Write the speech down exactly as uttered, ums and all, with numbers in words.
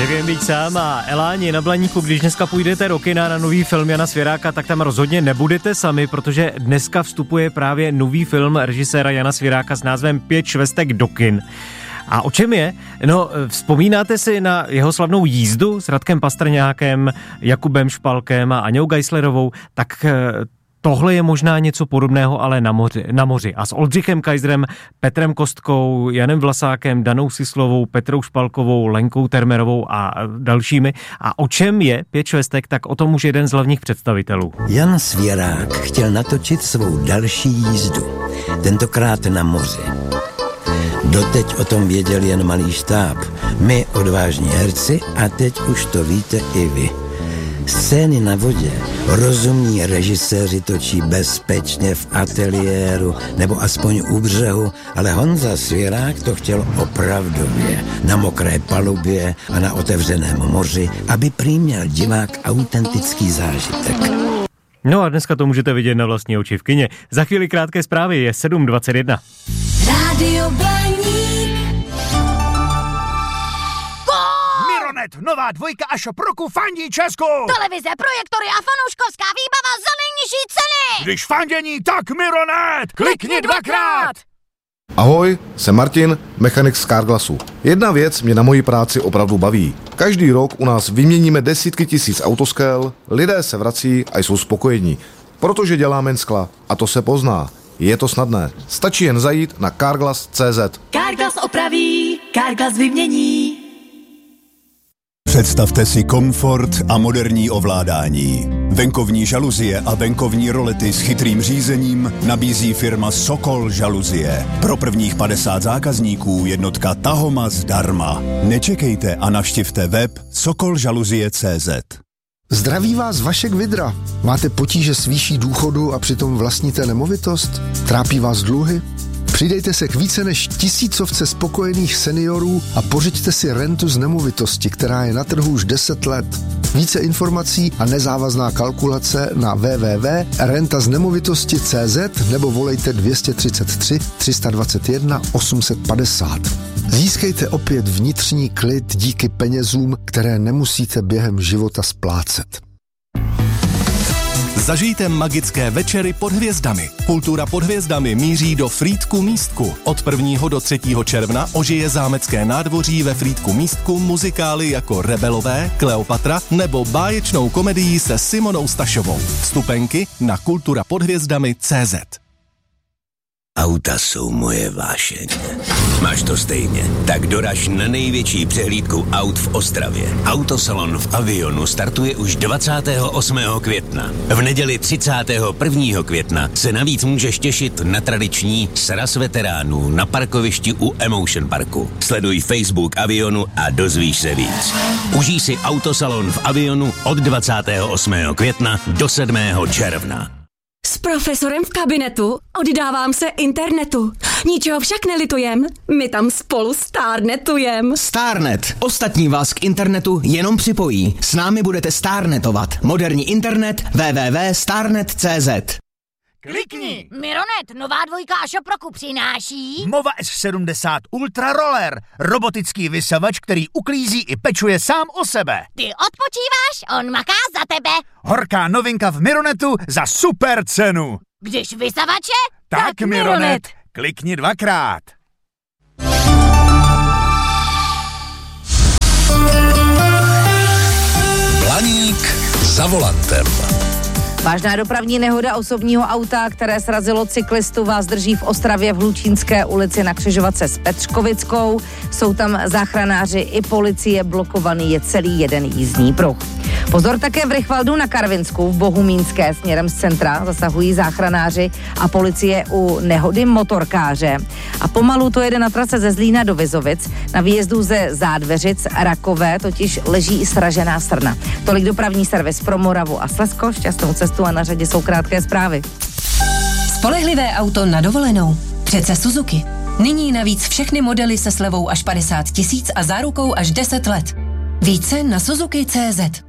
Jak jen být sám a Eláni na Blaníku, když dneska půjdete do kina na nový film Jana Svěráka, tak tam rozhodně nebudete sami, protože dneska vstupuje právě nový film režiséra Jana Svěráka s názvem Pět švestek do kin. A o čem je? No, vzpomínáte si na jeho slavnou jízdu s Radkem Pastrňákem, Jakubem Špalkem a Aňou Geislerovou? Tak tohle je možná něco podobného, ale na moři. Na moři. A s Oldřichem Kaiserem, Petrem Kostkou, Janem Vlasákem, Danou Sislovou, Petrou Špalkovou, Lenkou Termerovou a dalšími. A o čem je Pět švestek, tak o tom už jeden z hlavních představitelů. Jan Svěrák chtěl natočit svou další jízdu. Tentokrát na moři. Doteď o tom věděl jen malý štáb. My odvážní herci a teď už to víte i vy. Scény na vodě rozumní režiséři točí bezpečně v ateliéru nebo aspoň u břehu, ale Honza Svěrák to chtěl opravdově, na mokré palubě a na otevřeném moři, aby prý měl divák autentický zážitek. No a dneska to můžete vidět na vlastní oči v kině. Za chvíli krátké zprávy je sedm dvacet jedna. Rádio Blaník. Mironet, nová dvojka a shop roku fandí Česku. Televize, projektory a fanouškovská výbava za nejnižší ceny. Když fandění, tak Mironet. Klikni dvakrát. Ahoj, jsem Martin, mechanik z Carglassu. Jedna věc mě na mojí práci opravdu baví. Každý rok u nás vyměníme desítky tisíc autoskel, lidé se vrací a jsou spokojení, protože děláme skla a to se pozná. Je to snadné. Stačí jen zajít na carglass tečka cé zet. Carglass opraví, Carglass vymění. Představte si komfort a moderní ovládání. Venkovní žaluzie a venkovní rolety s chytrým řízením nabízí firma Sokol žaluzie. Pro prvních padesát zákazníků jednotka Tahoma zdarma. Nečekejte a navštivte web sokol žaluzie tečka cé zet. Zdraví vás Vašek Vidra. Máte potíže s výší důchodu a přitom vlastníte nemovitost? Trápí vás dluhy? Přidejte se k více než tisícovce spokojených seniorů a pořiďte si rentu z nemovitosti, která je na trhu už deset let. Více informací a nezávazná kalkulace na w w w tečka renta z nemovitosti tečka cé zet nebo volejte dvě stě třicet tři tři sta dvacet jedna osm set padesát. Získejte opět vnitřní klid díky penězům, které nemusíte během života splácet. Zažijte magické večery pod hvězdami. Kultura pod hvězdami míří do Frýdku Místku. Od prvního do třetího června ožije zámecké nádvoří ve Frýdku Místku muzikály jako Rebelové, Kleopatra nebo báječnou komedii se Simonou Stašovou. Vstupenky na kultura pod hvězdami tečka cé zet. Auta jsou moje vášeň. Máš to stejně? Tak doraž na největší přehlídku aut v Ostravě. Autosalon v Avionu startuje už dvacátého osmého května. V neděli třicátého prvního května se navíc můžeš těšit na tradiční sraz veteránů na parkovišti u Emotion Parku. Sleduj Facebook Avionu a dozvíš se víc. Užij si Autosalon v Avionu od dvacátého osmého května do sedmého června. S profesorem v kabinetu oddávám se internetu. Ničeho však nelitujem, my tam spolu stárnetujem. Starnet. Ostatní vás k internetu jenom připojí. S námi budete starnetovat. Moderní internet w w w tečka starnet tečka cé zet. Klikni. Mironet, nová dvojka a shop roku přináší Mova S sedmdesát Ultra Roller. Robotický vysavač, který uklízí i pečuje sám o sebe. Ty odpočíváš, on maká za tebe. Horká novinka v Mironetu za super cenu. Když vysavače, Tak, tak Mironet. Mironet. Klikni dvakrát. Blaník za volantem. Vážná dopravní nehoda osobního auta, které srazilo cyklistu, vás drží v Ostravě v Hlučínské ulici na křižovatce s Petřkovickou. Jsou tam záchranáři i policie, blokovaný je celý jeden jízdní pruh. Pozor také v Rychvaldu na Karvinsku, v Bohumínské směrem z centra zasahují záchranáři a policie u nehody motorkáře. A pomalu to jede na trase ze Zlína do Vizovic. Na výjezdu ze Zádveřic Rakové totiž leží i sražená srna. Tolik dopravní servis pro Moravu a Slezsko. Šťastnou cestu a na řadě jsou krátké zprávy. Spolehlivé auto na dovolenou. Přece Suzuki. Nyní navíc všechny modely se slevou až padesát tisíc a zárukou až deset let. Více na suzuki tečka cé zet.